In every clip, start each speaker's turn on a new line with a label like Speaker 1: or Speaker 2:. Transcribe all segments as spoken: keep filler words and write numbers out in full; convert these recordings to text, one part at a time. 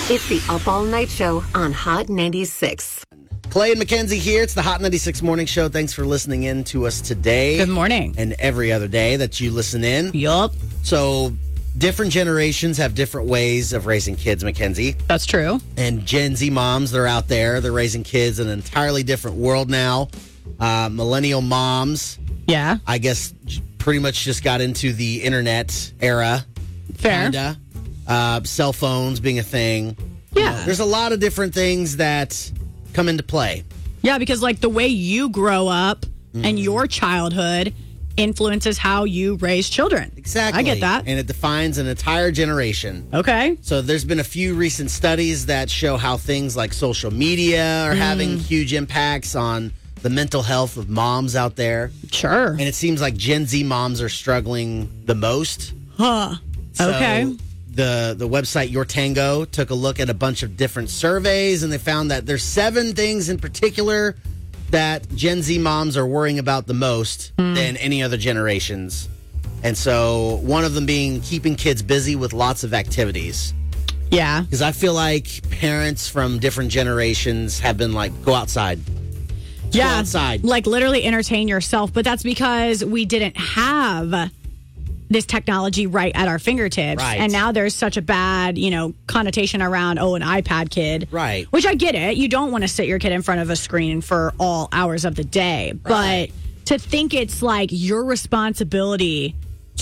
Speaker 1: It's the Up All Night Show on Hot ninety-six.
Speaker 2: Clay and Mackenzie here. It's the Hot ninety-six Morning Show. Thanks for listening in to us today.
Speaker 3: Good morning.
Speaker 2: And every other day that you listen in.
Speaker 3: Yup.
Speaker 2: So, different generations have different ways of raising kids, Mackenzie.
Speaker 3: That's true.
Speaker 2: And Gen Z moms, they're out there. They're raising kids in an entirely different world now. Uh, millennial moms,
Speaker 3: Yeah.
Speaker 2: I guess, pretty much just got into the internet era.
Speaker 3: Fair.
Speaker 2: Kinda. Uh, cell phones being a thing.
Speaker 3: Yeah.
Speaker 2: There's a lot of different things that come into play.
Speaker 3: Yeah, because like the way you grow up
Speaker 2: Mm-hmm.
Speaker 3: and your childhood influences how you raise children.
Speaker 2: Exactly.
Speaker 3: I get that.
Speaker 2: And it defines an entire generation.
Speaker 3: Okay.
Speaker 2: So there's been a few recent studies that show how things like social media are having huge impacts on the mental health of moms out there.
Speaker 3: Sure.
Speaker 2: And it seems like Gen Z moms are struggling the most.
Speaker 3: Huh.
Speaker 2: So
Speaker 3: Okay.
Speaker 2: The the website Your Tango took a look at a bunch of different surveys, and they found that there's seven things in particular that Gen Z moms are worrying about the most than any other generations. And so one of them being keeping kids busy with lots of activities.
Speaker 3: Yeah.
Speaker 2: Because I feel like parents from different generations have been like, go outside. Let's
Speaker 3: yeah.
Speaker 2: Go outside.
Speaker 3: Like literally entertain yourself. But that's because we didn't have this technology right at our fingertips.
Speaker 2: Right.
Speaker 3: And now there's such a bad, you know, connotation around, oh, an iPad kid.
Speaker 2: Right.
Speaker 3: Which I get it. You don't want to sit your kid in front of a screen for all hours of the day.
Speaker 2: Right.
Speaker 3: But to think it's like your responsibility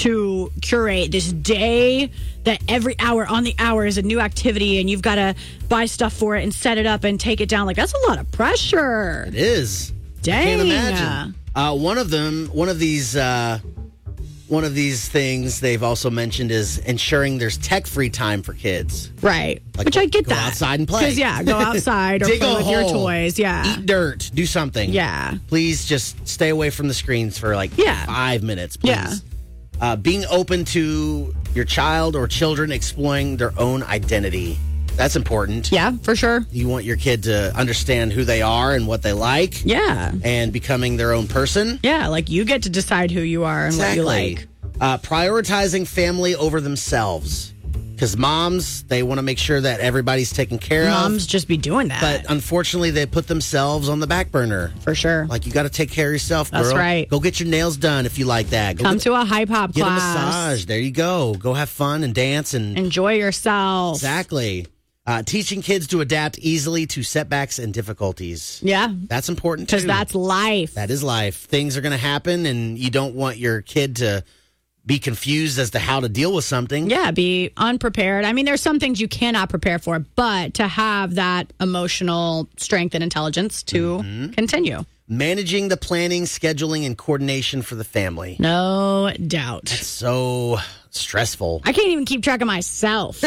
Speaker 3: to curate this day that every hour on the hour is a new activity and you've got to buy stuff for it and set it up and take it down. Like, that's a lot of pressure.
Speaker 2: It is.
Speaker 3: Dang.
Speaker 2: I can't imagine. Uh, one of them, one of these... Uh, One of these things they've also mentioned is ensuring there's tech-free time for kids.
Speaker 3: Right.
Speaker 2: Like,
Speaker 3: Which I get
Speaker 2: go
Speaker 3: that.
Speaker 2: outside and play.
Speaker 3: Because, yeah, go outside or
Speaker 2: Dig
Speaker 3: play
Speaker 2: a
Speaker 3: with your
Speaker 2: hole.
Speaker 3: toys. Yeah.
Speaker 2: Eat dirt. Do something.
Speaker 3: Yeah.
Speaker 2: Please just stay away from the screens for like
Speaker 3: Yeah.
Speaker 2: five minutes, please.
Speaker 3: Yeah.
Speaker 2: Uh, being open to your child or children exploring their own identity. That's important.
Speaker 3: Yeah, for sure.
Speaker 2: You want your kid to understand who they are and what they like.
Speaker 3: Yeah.
Speaker 2: And becoming their own person.
Speaker 3: Yeah, like you get to decide who you are and
Speaker 2: Exactly.
Speaker 3: what you like.
Speaker 2: Uh, prioritizing family over themselves. Because moms, they want to make sure that everybody's taken care
Speaker 3: Moms
Speaker 2: of.
Speaker 3: just be doing that.
Speaker 2: But unfortunately, they put themselves on the back burner.
Speaker 3: For sure.
Speaker 2: Like, you got to take care of yourself, girl.
Speaker 3: That's right.
Speaker 2: Go get your nails done if you like that. Go
Speaker 3: Come
Speaker 2: get,
Speaker 3: to a hype hop
Speaker 2: get
Speaker 3: class.
Speaker 2: a massage. There you go. Go have fun and dance. and
Speaker 3: Enjoy yourself.
Speaker 2: Exactly. Uh, teaching kids to adapt easily to setbacks and difficulties.
Speaker 3: Yeah.
Speaker 2: That's important, too.
Speaker 3: Because that's life.
Speaker 2: That is life. Things are going to happen, and you don't want your kid to be confused as to how to deal with something.
Speaker 3: Yeah, be unprepared. I mean, there's some things you cannot prepare for, but to have that emotional strength and intelligence to
Speaker 2: Mm-hmm.
Speaker 3: continue.
Speaker 2: Managing the planning, scheduling, and coordination for the family.
Speaker 3: No doubt.
Speaker 2: So stressful.
Speaker 3: I can't even keep track of myself.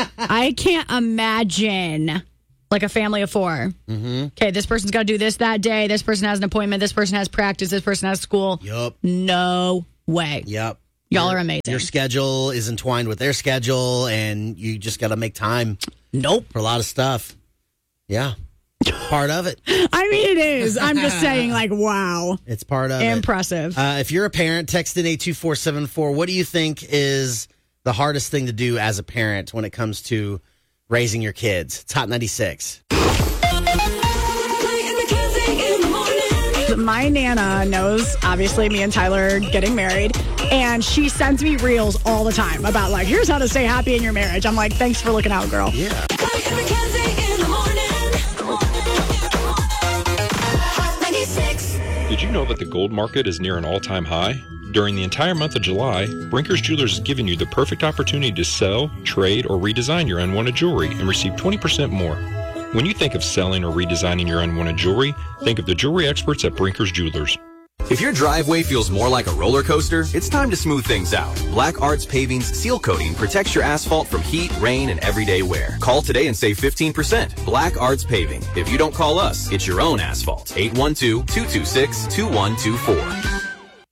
Speaker 3: I can't imagine like a family of four. Mm-hmm. Okay, this person's got to do this that day. This person has an appointment. This person has practice. This person has school.
Speaker 2: Yup.
Speaker 3: No way.
Speaker 2: Yep.
Speaker 3: Y'all
Speaker 2: Your-
Speaker 3: are amazing.
Speaker 2: Your schedule is entwined with their schedule, and you just got to make time
Speaker 3: Nope.
Speaker 2: for a lot of stuff. Yeah. Part of it.
Speaker 3: I mean, it is. I'm just saying, like, wow.
Speaker 2: It's part of
Speaker 3: Impressive.
Speaker 2: it. Uh, if you're a parent, text in eight two four seven four. What do you think is the hardest thing to do as a parent when it comes to raising your kids? It's Hot ninety-six.
Speaker 3: My Nana knows, obviously, me and Tyler are getting married, and she sends me reels all the time about, like, here's how to stay happy in your marriage. I'm like, thanks for looking out, girl.
Speaker 2: Yeah.
Speaker 4: Did you know that the gold market is near an all-time high? During the entire month of July, Brinker's Jewelers is giving you the perfect opportunity to sell, trade, or redesign your unwanted jewelry and receive twenty percent more. When you think of selling or redesigning your unwanted jewelry, think of the jewelry experts at Brinker's Jewelers.
Speaker 5: If your driveway feels more like a roller coaster, it's time to smooth things out. Black Arts Paving's seal coating protects your asphalt from heat, rain, and everyday wear. Call today and save fifteen percent. Black Arts Paving. If you don't call us, it's your own asphalt. eight one two, two two six, two one two four.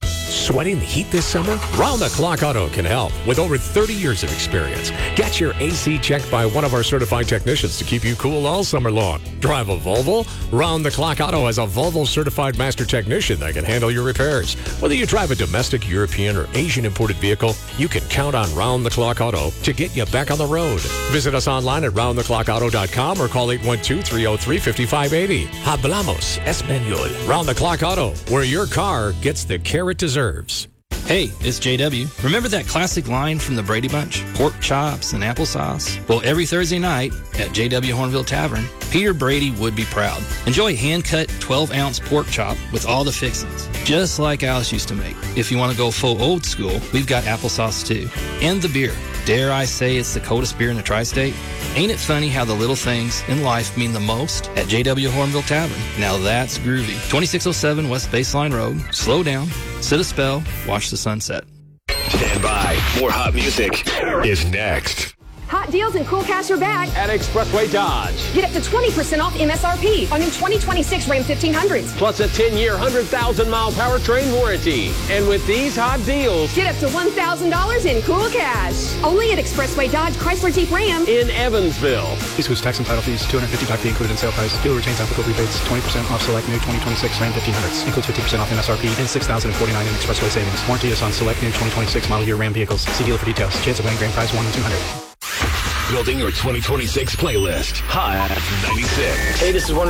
Speaker 6: Sweating the heat this summer? Round the Clock Auto can help with over thirty years of experience. Get your A C checked by one of our certified technicians to keep you cool all summer long. Drive a Volvo? Round the Clock Auto has a Volvo certified master technician that can handle your repairs. Whether you drive a domestic, European, or Asian imported vehicle, you can count on Round the Clock Auto to get you back on the road. Visit us online at round the clock auto dot com or call eight one two, three oh three, five five eight oh. Hablamos Español. Round the Clock Auto, where your car gets the care it deserves.
Speaker 7: Hey, it's J W. Remember that classic line from the Brady Bunch? Pork chops and applesauce? Well, every Thursday night at J W Hornville Tavern, Peter Brady would be proud. Enjoy hand-cut twelve-ounce pork chop with all the fixings, just like Alice used to make. If you want to go full old school, we've got applesauce too. And the beer. Dare I say it's the coldest beer in the tri-state? Ain't it funny how the little things in life mean the most at J W Hornville Tavern? Now that's groovy. twenty-six oh seven West Baseline Road. Slow down, sit a spell, watch the sunset.
Speaker 8: Stand by. More hot music is next.
Speaker 9: Hot deals and cool cash are back
Speaker 10: at Expressway Dodge.
Speaker 9: Get up to twenty percent off M S R P on your twenty twenty-six Ram fifteen hundreds.
Speaker 10: Plus a ten-year, one hundred thousand mile powertrain warranty. And with these hot deals,
Speaker 9: get up to one thousand dollars in cool cash. Only at Expressway Dodge Chrysler Jeep Ram
Speaker 10: in Evansville.
Speaker 11: This was tax and title fees, two hundred fifty-five fee included in sale price. Dealer retains applicable rebates, twenty percent off select new twenty twenty-six Ram fifteen hundreds. Includes fifty percent off M S R P and six thousand forty-nine in Expressway savings. Warranty is on select new twenty twenty-six model year Ram vehicles. See dealer for details. Chance of winning grand prize one in two hundred.
Speaker 8: Building your twenty twenty-six playlist. Hot ninety-six.
Speaker 12: Hey, this is Wonder